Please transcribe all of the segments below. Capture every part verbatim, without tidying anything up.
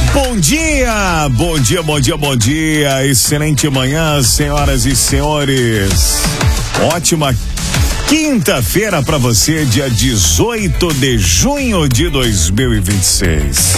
Bom dia, bom dia, bom dia, bom dia. Excelente manhã, senhoras e senhores. Ótima quinta-feira para você, dia dezoito de junho de dois mil e vinte e seis.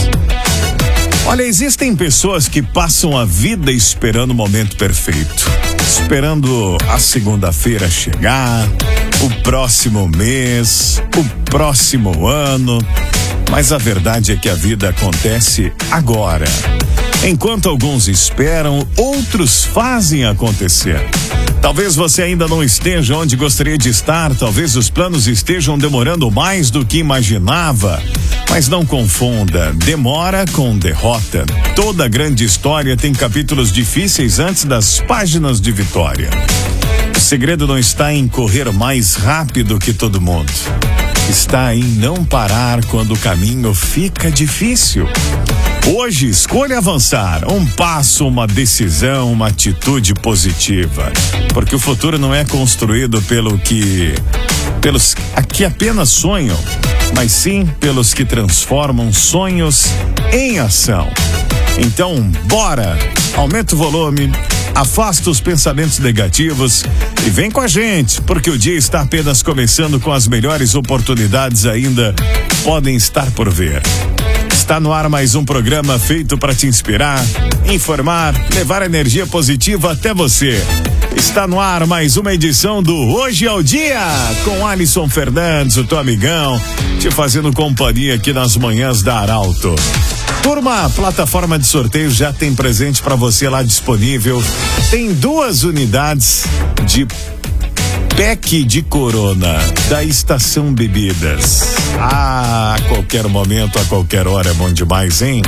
Olha, existem pessoas que passam a vida esperando o momento perfeito, esperando a segunda-feira chegar, o próximo mês, o próximo ano. Mas a verdade é que a vida acontece agora. Enquanto alguns esperam, outros fazem acontecer. Talvez você ainda não esteja onde gostaria de estar, talvez os planos estejam demorando mais do que imaginava. Mas não confunda, demora com derrota. Toda grande história tem capítulos difíceis antes das páginas de vitória. O segredo não está em correr mais rápido que todo mundo. Está em não parar quando o caminho fica difícil. Hoje, escolha avançar. Um passo, uma decisão, uma atitude positiva. Porque o futuro não é construído pelo que, pelos que apenas sonham, mas sim pelos que transformam sonhos em ação. Então, bora! Aumenta o volume, afasta os pensamentos negativos e vem com a gente, porque o dia está apenas começando, com as melhores oportunidades ainda podem estar por vir. Está no ar mais um programa feito para te inspirar, informar, levar energia positiva até você. Está no ar mais uma edição do Hoje é o Dia, com Alisson Fernandes, o teu amigão, te fazendo companhia aqui nas manhãs da Arauto. Turma, a plataforma de sorteio já tem presente para você lá disponível. Tem duas unidades de pack de Corona da Estação Bebidas. Ah, a qualquer momento, a qualquer hora é bom demais, hein?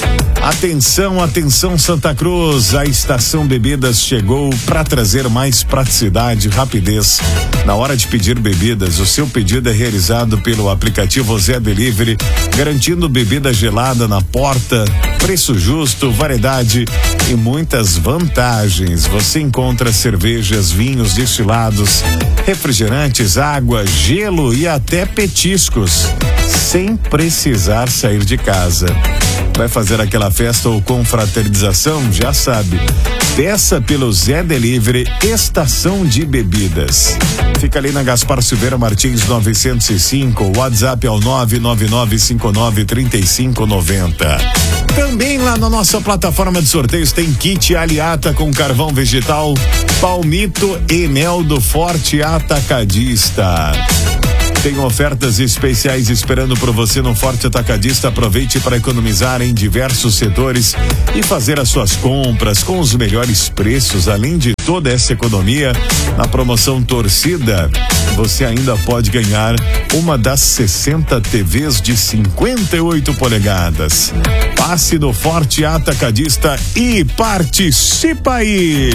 Atenção, atenção Santa Cruz, a Estação Bebidas chegou para trazer mais praticidade e rapidez na hora de pedir bebidas. O seu pedido é realizado pelo aplicativo Zé Delivery, garantindo bebida gelada na porta, preço justo, variedade e muitas vantagens. Você encontra cervejas, vinhos destilados, refrigerantes, água, gelo e até petiscos, sem precisar sair de casa. Vai fazer aquela festa ou confraternização? Já sabe. Peça pelo Zé Delivery Estação de Bebidas. Fica ali na Gaspar Silveira Martins novecentos e cinco. O WhatsApp é o nove nove nove cinco nove três cinco nove zero. Também lá na nossa plataforma de sorteios tem kit Aliata com carvão vegetal, palmito e mel do Forte Atacadista. Tem ofertas especiais esperando por você no Forte Atacadista. Aproveite para economizar em diversos setores e fazer as suas compras com os melhores preços. Além de toda essa economia, na promoção Torcida, você ainda pode ganhar uma das sessenta T Vs de cinquenta e oito polegadas. Passe no Forte Atacadista e participa aí!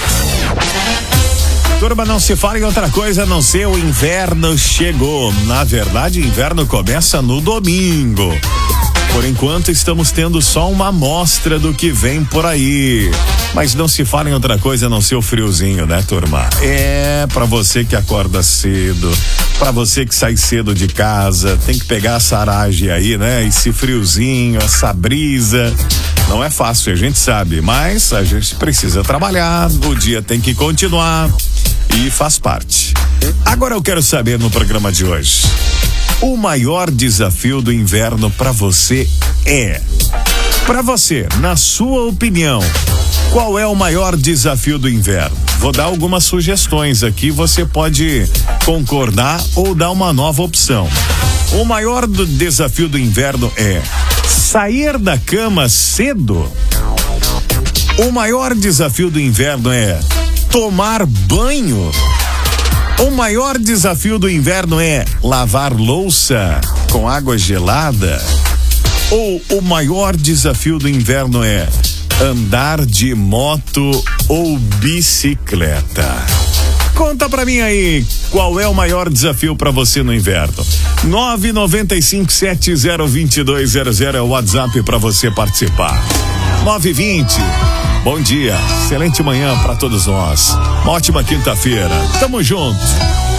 Turma, não se fala em outra coisa a não ser o inverno chegou. Na verdade, o inverno começa no domingo. Por enquanto, estamos tendo só uma amostra do que vem por aí. Mas não se fala em outra coisa a não ser o friozinho, né, turma? É, pra você que acorda cedo, pra você que sai cedo de casa, tem que pegar essa aragem aí, né? Esse friozinho, essa brisa. Não é fácil, a gente sabe, mas a gente precisa trabalhar, o dia tem que continuar. E faz parte. Agora eu quero saber no programa de hoje, o maior desafio do inverno para você é, para você, na sua opinião, qual é o maior desafio do inverno? Vou dar algumas sugestões aqui, você pode concordar ou dar uma nova opção. O maior do desafio do inverno é sair da cama cedo. O maior desafio do inverno é tomar banho. O maior desafio do inverno é lavar louça com água gelada. Ou o maior desafio do inverno é andar de moto ou bicicleta. Conta pra mim aí, qual é o maior desafio pra você no inverno? nove nove cinco sete zero dois dois zero zero é o WhatsApp pra você participar. nove vinte. Bom dia, excelente manhã pra todos nós. Uma ótima quinta-feira. Tamo junto.